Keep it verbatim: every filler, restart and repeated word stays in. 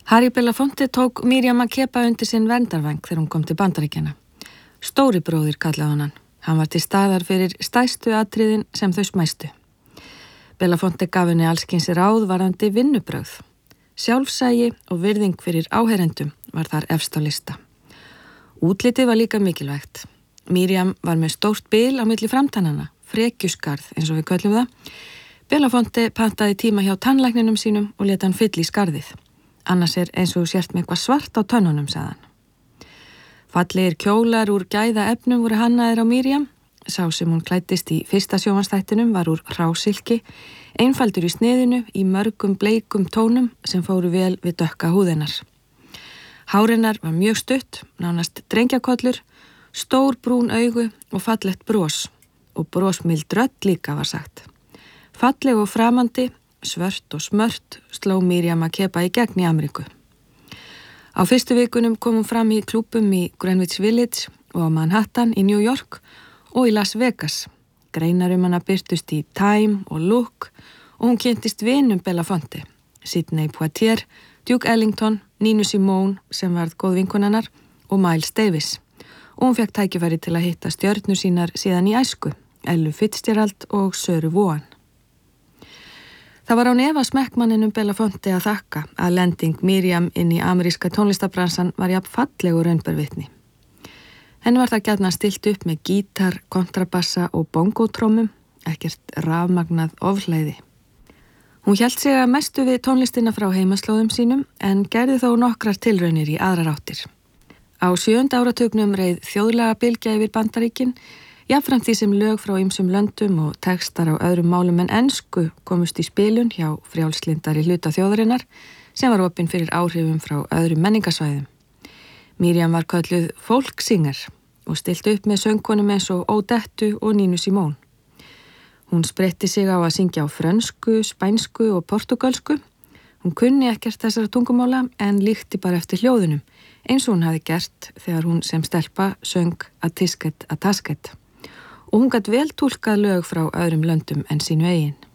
Harry Belafonte tók Miriam Makeba undir sinn verndarvæng þegar hún kom til Bandaríkjanna. Stóri bróðir kallaði hann. Hann var til staðar fyrir stærstu atriðin sem þau smæstu. Belafonte gaf henni allskyns ráð varðandi vinnubrögð. Sjálfsægi og virðing fyrir áheyrendum var þar efst á lista. Útlitið var líka mikilvægt. Miriam var með stórt bil á milli framtannana, frekjuskarð eins og við köllum það. Belafonte pantaði tíma hjá tannlækninum sínum og lét hann fylla í skarðið. Annars er eins og sért með eitthvað svart á tönnunum, sagði hann. Fallegir kjólar úr gæða efnum voru hannaðir á Miriam. Sá sem hún klæddist í fyrsta sjónvarpsþættinum var úr hrásilki, einfaldur í sniðinu í mörgum bleikum tónum sem fóru vel við dökka húðinnar. Hárinnar var mjög stutt, nánast drengjakollur, stór brún augu og fallegt bros, og brosmild rödd líka var sagt. Falleg og framandi, svört og smört sló Miriam Makeba í gegn í Ameríku. Á fyrstu vikunum kom hún fram í klúbbum í Greenwich Village og á Manhattan í New York og í Las Vegas. Greinar um hana birtust í Time og Look og hún kynntist vinum Belafonte, Sidney Poitier, Duke Ellington, Nina Simone sem varð góð vinkonannar og Miles Davis. Og hún fekk tækifæri til að hitta stjörnur sínar síðan í æsku, Ella Fitzgerald og Söru Vaughan. Það var án efa smekkmanninum Belafonte að þakka að lending Miriam inn í ameríska tónlistabransan var jafn falleg og raun ber vitni. Henni var það gjarnan stilt upp með gítar, kontrabassa og bongótrómum, ekkert rafmagnað ofhlæði. Hún hélt sig að mestu við tónlistina frá heimaslóðum sínum en gerði þó nokkrar tilraunir í aðrar áttir. Á sjöunda áratugnum reið þjóðlega bylgja yfir Bandaríkin, jafnframt því sem lög frá ýmsum löndum og textar á öðrum málum en ensku komust í spilun hjá frjálslyndari hluta þjóðarinnar sem var opinn fyrir áhrifum frá öðrum menningasvæðum. Miriam var kölluð folksinger og stilt upp með söngkonum eins og Odettu og Nina Simone. Hún spretti sig á að syngja á frönsku, spænsku og portugalsku. Hún kunni ekkert þessara tungumála en líkti bara eftir hljóðunum eins og hún hafi gert þegar hún sem stelpa söng A Tisket A Tasket. Og hún gat vel túlkað lög frá öðrum löndum en sínu eigin.